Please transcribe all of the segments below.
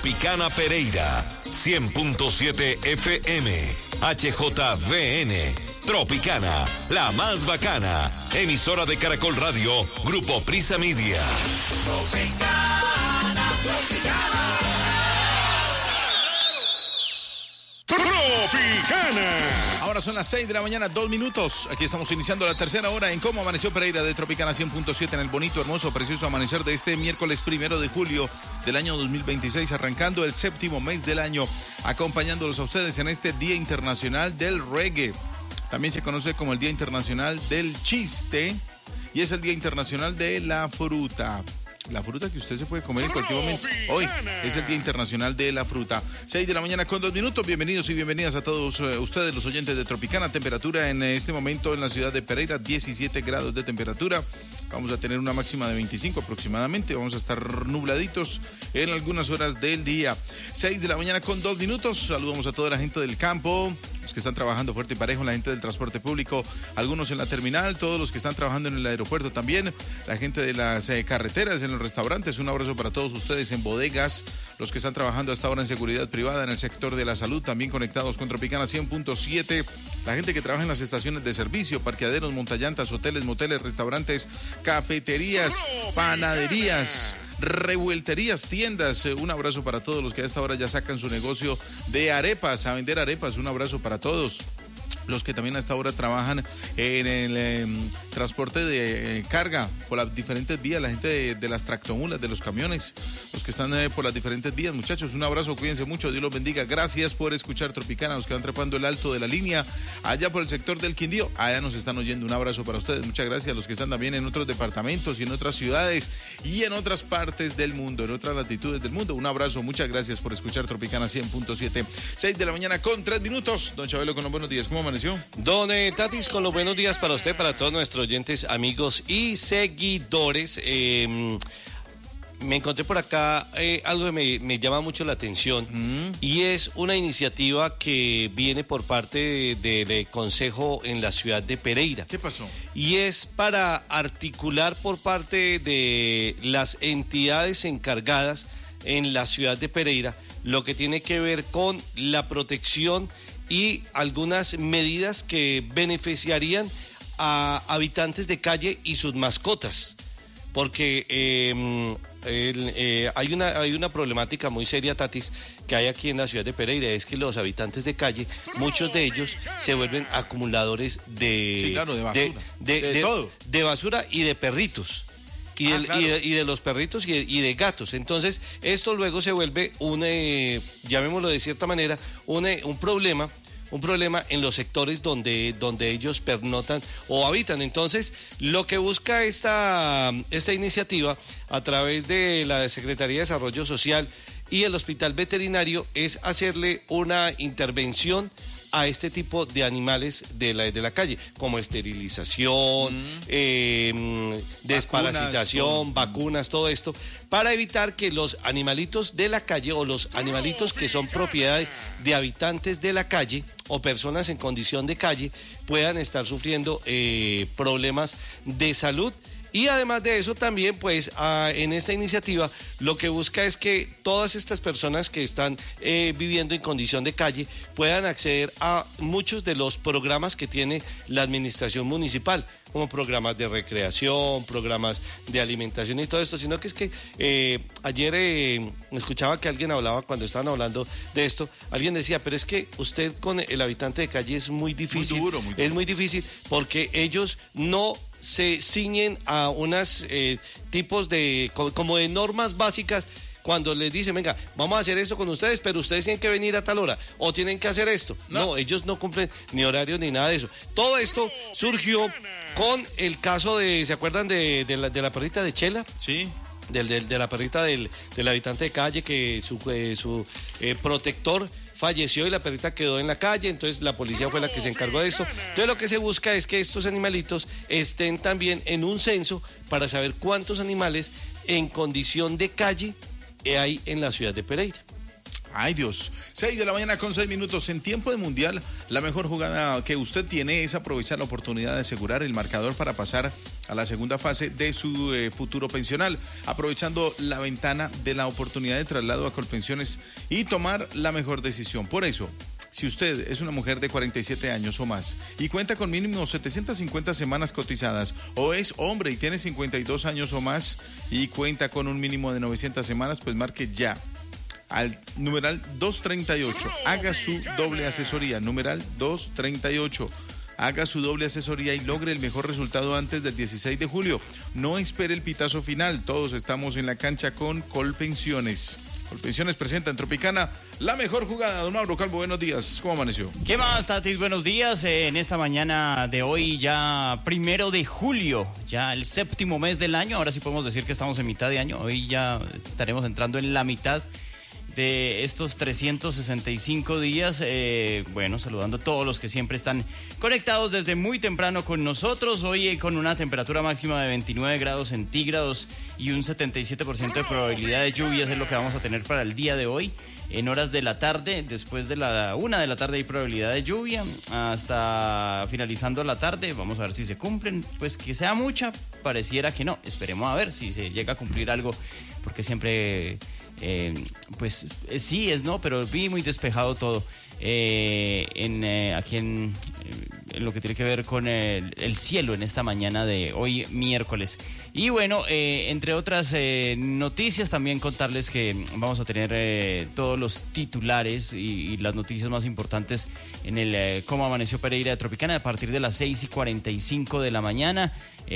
Tropicana Pereira, 100.7 FM, HJVN, Tropicana, la más bacana, emisora de Caracol Radio, Grupo Prisa Media. Tropicana, Tropicana. Ahora son las 6 de la mañana, 2 minutos. Aquí estamos iniciando la tercera hora en Cómo Amaneció Pereira de Tropicana 100.7 en el bonito, hermoso, precioso amanecer de este miércoles 1 de julio del año 2026, arrancando el séptimo mes del año, acompañándolos a ustedes en este Día Internacional del Reggae. También se conoce como el Día Internacional del Chiste y es el Día Internacional de la Fruta. La fruta que usted se puede comer en cualquier momento. Hoy es el Día Internacional de la Fruta. 6 de la mañana con 2 minutos. Bienvenidos y bienvenidas a todos ustedes, los oyentes de Tropicana. Temperatura en este momento en la ciudad de Pereira, 17 grados de temperatura. Vamos a tener una máxima de 25 aproximadamente. Vamos a estar nubladitos en algunas horas del día. 6 de la mañana con 2 minutos. Saludamos a toda la gente del campo, los que están trabajando fuerte y parejo, la gente del transporte público, algunos en la terminal, todos los que están trabajando en el aeropuerto también, la gente de las carreteras, en los restaurantes. Un abrazo para todos ustedes en bodegas, los que están trabajando hasta ahora en seguridad privada, en el sector de la salud, también conectados con Tropicana 100.7, la gente que trabaja en las estaciones de servicio, parqueaderos, montallantas, hoteles, moteles, restaurantes, cafeterías, panaderías, revuelterías, tiendas. Un abrazo para todos los que a esta hora ya sacan su negocio de arepas, a vender arepas. Un abrazo para todos los que también a esta hora trabajan en el transporte de carga por las diferentes vías, la gente de las tractomulas, de los camiones, los que están por las diferentes vías. Muchachos, un abrazo, cuídense mucho, Dios los bendiga. Gracias por escuchar Tropicana, los que van trepando el alto de la línea, allá por el sector del Quindío, allá nos están oyendo. Un abrazo para ustedes, muchas gracias. Los que están también en otros departamentos y en otras ciudades y en otras partes del mundo, en otras latitudes del mundo, un abrazo, muchas gracias por escuchar Tropicana 100.7. 6 de la mañana con 3 minutos. Don Chabelo, con los buenos días, ¿cómo amaneció? Don Tatis, con los buenos días para usted, para todos nuestros oyentes, amigos y seguidores. Me encontré por acá algo que me llama mucho la atención y es una iniciativa que viene por parte del Consejo en la ciudad de Pereira. ¿Qué pasó? Y es para articular por parte de las entidades encargadas en la ciudad de Pereira lo que tiene que ver con la protección y algunas medidas que beneficiarían a habitantes de calle y sus mascotas, porque hay una problemática muy seria, Tatis, que hay aquí en la ciudad de Pereira, es que los habitantes de calle, muchos de ellos se vuelven acumuladores de, sí, claro, de basura, de todo, de basura y de perritos. Y, claro. y de los perritos y de gatos. Entonces, esto luego se vuelve llamémoslo de cierta manera, un problema en los sectores donde ellos pernotan o habitan. Entonces, lo que busca esta iniciativa a través de la Secretaría de Desarrollo Social y el Hospital Veterinario es hacerle una intervención a este tipo de animales de la calle, como esterilización, desparasitación, vacunas, todo esto, para evitar que los animalitos de la calle o los animalitos que son propiedades de habitantes de la calle o personas en condición de calle puedan estar sufriendo problemas de salud. Y además de eso también, pues, en esta iniciativa lo que busca es que todas estas personas que están viviendo en condición de calle puedan acceder a muchos de los programas que tiene la administración municipal, como programas de recreación, programas de alimentación y todo esto, sino que es que ayer escuchaba que alguien hablaba, cuando estaban hablando de esto, alguien decía, pero es que usted con el habitante de calle es muy difícil, muy duro. Es muy difícil porque ellos no se ciñen a unos tipos de, como de normas básicas, cuando les dicen, venga, vamos a hacer esto con ustedes, pero ustedes tienen que venir a tal hora, o tienen que hacer esto. No, ellos no cumplen ni horarios ni nada de eso. Todo esto surgió con el caso ¿se acuerdan de la perrita de Chela? Sí. De la perrita del habitante de calle, que su protector falleció y la perrita quedó en la calle, entonces la policía fue la que se encargó de esto. Entonces lo que se busca es que estos animalitos estén también en un censo para saber cuántos animales en condición de calle hay en la ciudad de Pereira. Ay, Dios. 6 de la mañana con 6 minutos. En tiempo de mundial, la mejor jugada que usted tiene es aprovechar la oportunidad de asegurar el marcador para pasar a la segunda fase de su futuro pensional, aprovechando la ventana de la oportunidad de traslado a Colpensiones y tomar la mejor decisión. Por eso, si usted es una mujer de 47 años o más y cuenta con mínimo 750 semanas cotizadas, o es hombre y tiene 52 años o más y cuenta con un mínimo de 900 semanas, pues marque ya al numeral 238. Haga su doble asesoría, numeral 238. Haga su doble asesoría y logre el mejor resultado antes del 16 de julio. No espere el pitazo final. Todos estamos en la cancha con Colpensiones. Colpensiones presenta en Tropicana la mejor jugada. Don Mauro Calvo, buenos días. ¿Cómo amaneció? ¿Qué más, Tatis? Buenos días. En esta mañana de hoy, ya 1 de julio, ya el 7º mes del año. Ahora sí podemos decir que estamos en mitad de año. Hoy ya estaremos entrando en la mitad de estos 365 días, saludando a todos los que siempre están conectados desde muy temprano con nosotros. Hoy con una temperatura máxima de 29 grados centígrados y un 77% de probabilidad de lluvias es lo que vamos a tener para el día de hoy. En horas de la tarde, después de la 1 de la tarde hay probabilidad de lluvia, hasta finalizando la tarde, vamos a ver si se cumplen, pues que sea mucha, pareciera que no, esperemos a ver si se llega a cumplir algo, porque siempre... sí es no, pero vi muy despejado todo aquí en lo que tiene que ver con el cielo en esta mañana de hoy miércoles. Y bueno, entre otras noticias, también contarles que vamos a tener todos los titulares y las noticias más importantes en el Cómo Amaneció Pereira de Tropicana a partir de las 6:45 de la mañana.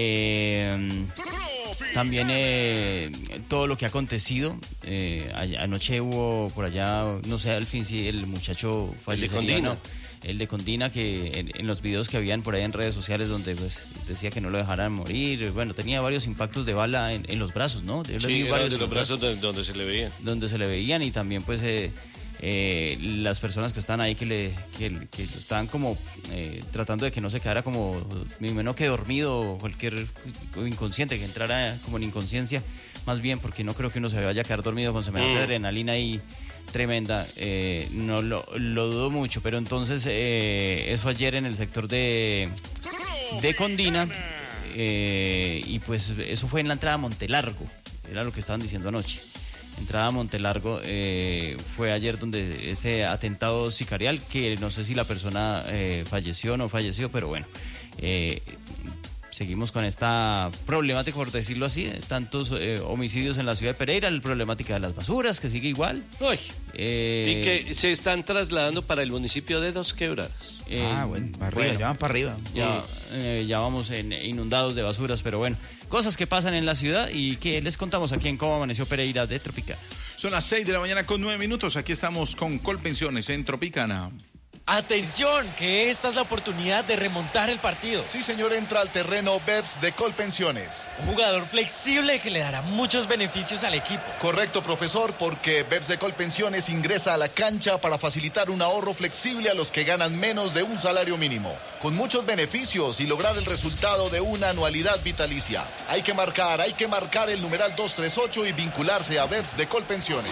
También todo lo que ha acontecido. Anoche hubo por allá, no sé al fin si el muchacho fallecería, el de Condina, que en los videos que habían por ahí en redes sociales donde pues decía que no lo dejaran morir. Bueno, tenía varios impactos de bala en los brazos, ¿no? Sí, varios de los brazos donde se le veían. Donde se le veían, y también pues las personas que están ahí que estaban como tratando de que no se quedara como menos que dormido o cualquier inconsciente, que entrara como en inconsciencia, más bien, porque no creo que uno se vaya a quedar dormido con semejante adrenalina y tremenda, no lo dudo mucho. Pero entonces eso ayer en el sector de Condina, y pues eso fue en la entrada a Montelargo, era lo que estaban diciendo anoche. Entrada a Montelargo, fue ayer donde ese atentado sicarial, que no sé si la persona falleció o no falleció, pero bueno, seguimos con esta problemática, por decirlo así, de tantos homicidios en la ciudad de Pereira, la problemática de las basuras, que sigue igual. Uy, y que se están trasladando para el municipio de Dos Quebradas. Ya van para arriba. Ya vamos inundados de basuras, pero bueno, cosas que pasan en la ciudad y que les contamos aquí en Cómo Amaneció Pereira de Tropicana. Son las 6 de la mañana con 9 minutos. Aquí estamos con Colpensiones en Tropicana. Atención, que esta es la oportunidad de remontar el partido. Sí, señor, entra al terreno BEPS de Colpensiones. Un jugador flexible que le dará muchos beneficios al equipo. Correcto, profesor, porque BEPS de Colpensiones ingresa a la cancha para facilitar un ahorro flexible a los que ganan menos de un salario mínimo, con muchos beneficios y lograr el resultado de una anualidad vitalicia. Hay que marcar el numeral 238 y vincularse a BEPS de Colpensiones.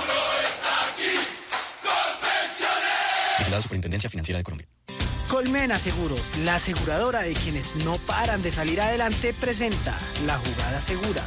La Superintendencia Financiera de Colombia. Colmena Seguros, la aseguradora de quienes no paran de salir adelante, presenta La Jugada Segura.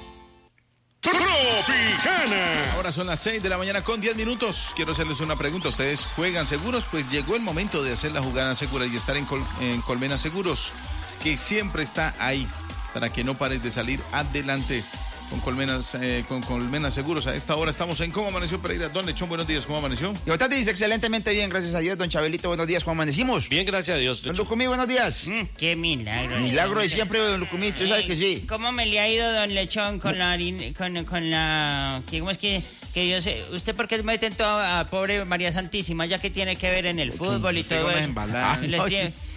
Tropicana. Ahora son las 6 de la mañana con 10 minutos. Quiero hacerles una pregunta. ¿Ustedes juegan seguros? Pues llegó el momento de hacer la jugada segura y estar en Colmena Seguros, que siempre está ahí para que no pares de salir adelante. Con Colmena Seguros. A esta hora estamos en Cómo Amaneció Pereira. Don Lechón, buenos días, ¿cómo amaneció? Yo te dice excelentemente bien, gracias a Dios. Don Chabelito, buenos días, ¿cómo amanecimos? Bien, gracias a Dios. Don Lucumí, buenos días. Qué milagro. Milagro de siempre, don Lucumí, usted sabe que sí. ¿Cómo me le ha ido, don Lechón, con la ¿cómo es que yo sé? ¿Usted por qué meten todo a pobre María Santísima, ya que tiene que ver en el fútbol y todo eso?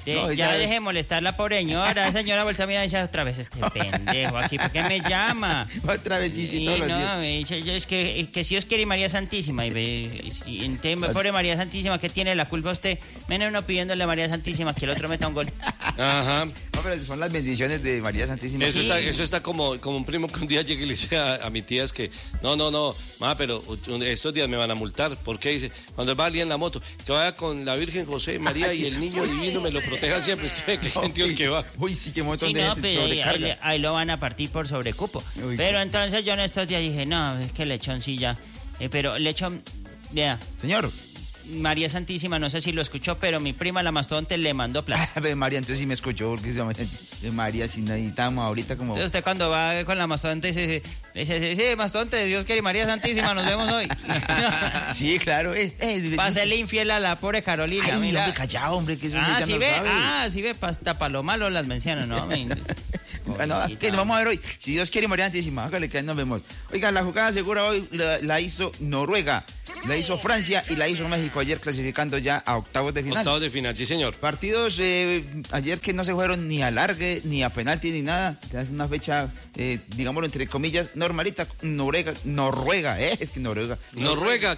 Ya deje de molestar a la pobre señora. Esa señora vuelta a mirar y dice otra vez este pendejo aquí, ¿por qué me llama? Otra vez, sí, todos los días. Es que si Dios quiere María Santísima, y entonces, pobre María Santísima, ¿qué tiene la culpa usted? Menos uno pidiéndole a María Santísima que el otro meta un gol. Ajá. No, pero son las bendiciones de María Santísima. Eso está como un primo que un día llegue y le dice a mi tía, es que, no, ma, pero estos días me van a multar. ¿Por qué? Dice, cuando él va en la moto, que vaya con la Virgen José, María y el niño divino, me lo protejan siempre. Es que gente el que va. Uy, sí, qué montón de gente sobrecarga. Ahí lo van a partir por sobrecupo. Uy, pero entonces yo en estos días dije, no, es que Lechón sí ya. Pero Lechón, vea. Señor. María Santísima, no sé si lo escuchó, pero mi prima la mastodonte le mandó plata. María, entonces sí me escuchó, porque María, si necesitamos ahorita como... Entonces usted cuando va con la mastodonte dice, sí, mastodonte, Dios quiere María Santísima, nos vemos hoy. Sí, claro. Va a serle infiel a la pobre Carolina. Ay, mira. hombre, callado, hombre, que eso sí ve, sí ve, hasta para lo malo las menciono, ¿no? Bueno, ¿qué nos vamos a ver hoy? Si Dios quiere María Santísima, hágale que nos vemos. Oiga, la jugada segura hoy la hizo Noruega, la hizo Francia y la hizo México ayer clasificando ya a octavos de final. Octavos de final, sí señor. Partidos ayer que no se fueron ni a alargue, ni a penalti, ni nada. Es una fecha, digámoslo entre comillas, normalita. Noruega, es que Noruega. Noruega.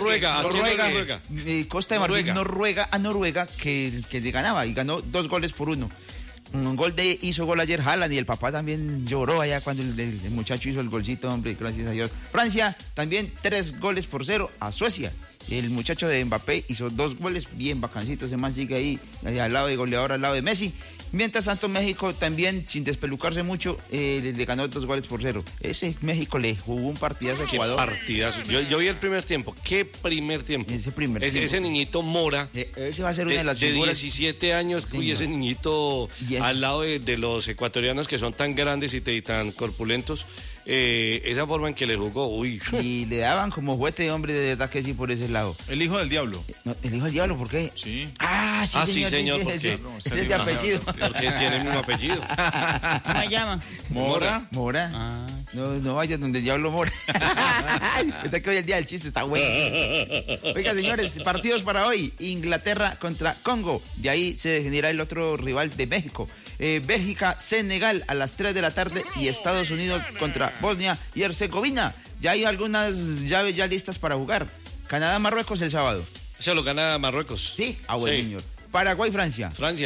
Costa de Marfil, Noruega a Noruega que le ganaba y ganó 2-1. Hizo gol ayer Haaland y el papá también lloró allá cuando el muchacho hizo el golcito, hombre, gracias a Dios. Francia también 3-0 a Suecia. El muchacho de Mbappé hizo 2 goles, bien bacancitos, ese man sigue ahí al lado de goleador, al lado de Messi. Mientras tanto México también, sin despelucarse mucho, le ganó 2-0. Ese México le jugó un partidazo a Ecuador. Qué partidazo. Yo vi el primer tiempo. ¿Qué primer tiempo? Ese niñito Mora. Ese va a ser una de las figuras. De 17 años, y ese niñito al lado de los ecuatorianos que son tan grandes y tan corpulentos. Esa forma en que le jugó, uy. Y le daban como juguete, hombre, de verdad que sí, por ese lado. El hijo del diablo. No, el hijo del diablo, ¿por qué? Sí. Sí, señor, ¿por qué? Ese es de apellido. Porque tiene el mismo apellido. ¿Cómo se llama? Mora. Sí. No vayas donde el diablo mora. Está que hoy el día del chiste está bueno. Oiga, señores, partidos para hoy. Inglaterra contra Congo. De ahí se definirá el otro rival de México. Bélgica, Senegal a las 3 de la tarde y Estados Unidos contra Bosnia y Herzegovina. Ya hay algunas llaves ya listas para jugar. Canadá, Marruecos el sábado. Se lo gana Marruecos. Sí, bueno, señor. Paraguay, Francia.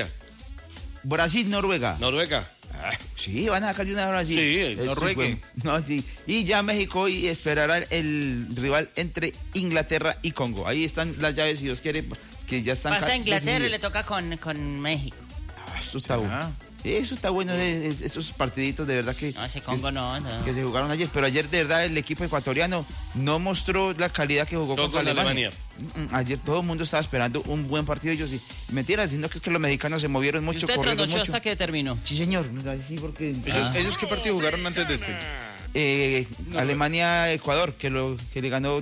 Brasil, Noruega. Sí, van a sacar de una Brasil. Sí, Noruega. Sí. Y ya México hoy esperará el rival entre Inglaterra y Congo. Ahí están las llaves, si Dios quiere, que ya están. Pasa a Inglaterra y le toca con México. Eso está bueno. Eso está bueno, esos partiditos de verdad que... No, ese Congo no. Que se jugaron ayer, pero ayer de verdad el equipo ecuatoriano no mostró la calidad que jugó contra Alemania. Ayer todo el mundo estaba esperando un buen partido, ellos sí. Mentira, sino que es que los mexicanos se movieron mucho, corrieron mucho. ¿Hasta que terminó? Sí, señor, sí, porque... ¿Ellos qué partido jugaron antes de este? Ecuador, que le ganó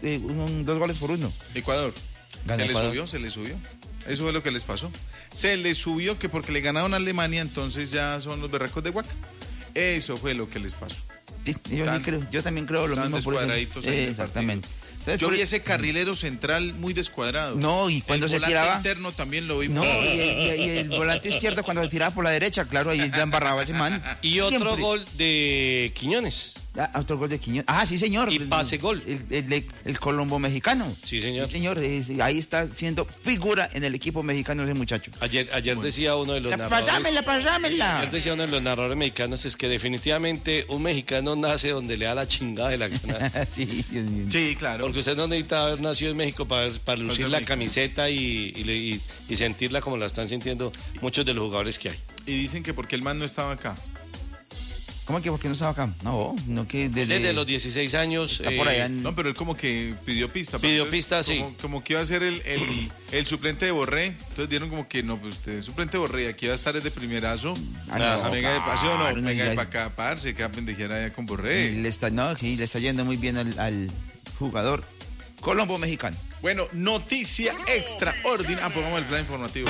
2-1. Ecuador. Se le subió. Eso fue lo que les pasó. Se les subió que porque le ganaron a Alemania, entonces ya son los berracos de Huaca. Eso fue lo que les pasó. Sí, yo también creo lo mismo. Descuadraditos por eso. Exactamente. Entonces, yo vi ese carrilero central muy descuadrado. No, y cuando se tiraba... El volante interno también lo vi. No, y el volante izquierdo cuando se tiraba por la derecha, claro, ahí ya embarraba ese man. Y otro gol de Quiñones. Otro gol de Quiñones. Sí, señor. Y pase gol. El colombo mexicano. Sí, señor. Sí, señor. Ahí está siendo figura en el equipo mexicano ese muchacho. Ayer decía uno de los narradores. Pasámela. Ayer decía uno de los narradores mexicanos es que definitivamente un mexicano nace donde le da la chingada de la gana. Sí, claro. Porque usted no necesita haber nacido en México para lucir la camiseta y sentirla como la están sintiendo muchos de los jugadores que hay. Y dicen que porque el man no estaba acá. ¿Cómo que por qué no estaba acá? No que desde los 16 años. Por allá No, pero él como que pidió pista. Pista, sí. Como que iba a ser el suplente de Borré. Entonces dieron como que no, pues usted es suplente de Borré. Aquí va a estar desde primerazo. Venga de paseo, venga de para acá, parce, que va a pendejear allá con Borré. Le está yendo muy bien al jugador colombo mexicano. Bueno, noticia extraordinaria. Pongamos el plan informativo.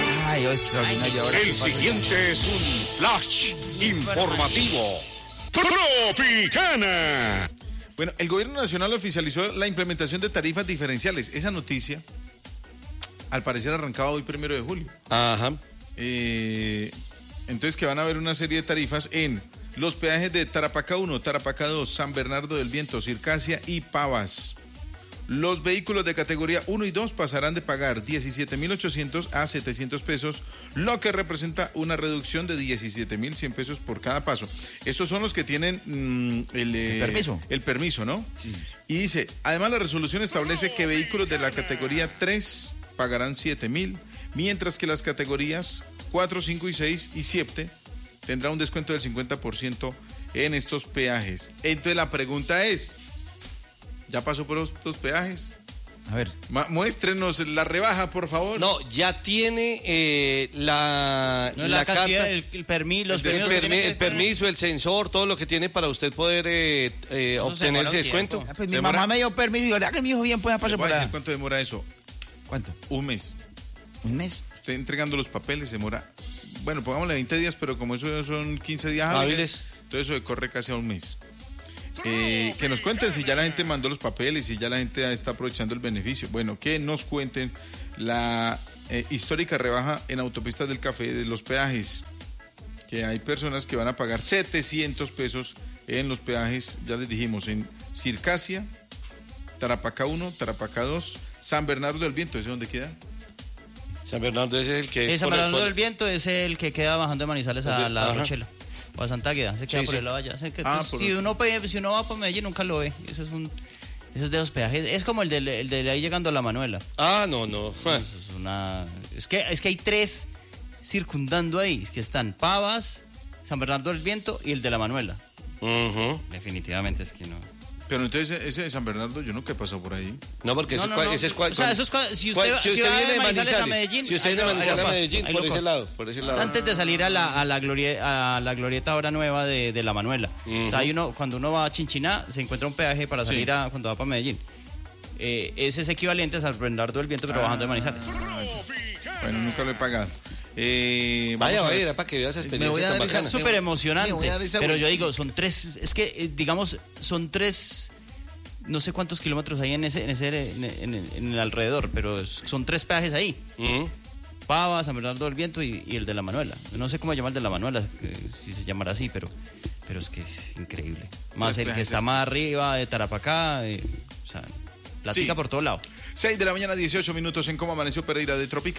El siguiente es un flash informativo. Tropicana. Bueno, el gobierno nacional oficializó la implementación de tarifas diferenciales. Esa noticia, al parecer, arrancaba hoy 1 de julio. Ajá. Entonces que van a haber una serie de tarifas en los peajes de Tarapacá 1, Tarapacá 2, San Bernardo del Viento, Circasia y Pavas. Los vehículos de categoría 1 y 2 pasarán de pagar 17.800 a 700 pesos, lo que representa una reducción de 17.100 pesos por cada paso. Estos son los que tienen el permiso. El permiso, ¿no? Sí. Y dice, además la resolución establece que vehículos de la categoría 3 pagarán 7.000, mientras que las categorías 4, 5 y 6 y 7 tendrán un descuento del 50% en estos peajes. Entonces la pregunta es, ¿ya pasó por estos peajes? A ver. Muéstrenos la rebaja, por favor. No, ya tiene la cantidad, carta, el permiso, el permiso, el sensor, todo lo que tiene para usted poder obtener ese descuento. Pues mi mamá me dio permiso y yo, que mi hijo bien pueda pasar por allá. ¿Cuánto demora eso? ¿Cuánto? Un mes. ¿Un mes? Usted entregando los papeles demora, bueno, pongámosle 20 días, pero como eso son 15 días hábiles, entonces eso corre casi a un mes. Que nos cuenten si ya la gente mandó los papeles, si ya la gente está aprovechando el beneficio. Bueno, que nos cuenten la histórica rebaja en Autopistas del Café de los peajes, que hay personas que van a pagar 700 pesos en los peajes, ya les dijimos, en Circasia, Tarapacá 1, Tarapacá 2, San Bernardo del Viento. ¿Ese dónde queda? San Bernardo ese es el que... San Bernardo del Viento es el que queda bajando de Manizales a La Rochela. O a Santa Águeda, se queda por el lado allá. Si uno va para Medellín nunca lo ve. Eso es de los peajes. Es como el de ahí llegando a La Manuela. Ah, no. Es que hay 3 circundando ahí. Es que están Pavas, San Bernardo del Viento y el de La Manuela. Definitivamente es que no. Pero entonces ese de San Bernardo yo nunca he pasado por ahí. No, porque ese es o sea, eso es si usted viene de Manizales a Medellín, si usted viene de Manizales a Medellín, por ese lado. Antes de salir a la glorieta ahora nueva de La Manuela. O sea, cuando uno va a Chinchiná, se encuentra un peaje para salir cuando va para Medellín. Ese es equivalente a San Bernardo del Viento, pero bajando de Manizales. Bueno, nunca lo he pagado. Vaya, para que veas esa experiencia tan bacana. Es súper emocionante, pero yo digo, son 3, es que digamos, son 3, no sé cuántos kilómetros hay en el alrededor, pero son 3 peajes ahí. Pava, San Bernardo del Viento y el de La Manuela. No sé cómo se llama el de La Manuela, si se llamará así, pero es que es increíble. Más el que está más arriba de Tarapacá, o sea, platica por todo lado. 6 de la mañana, 18 minutos en Cómo Amaneció Pereira de Tropical.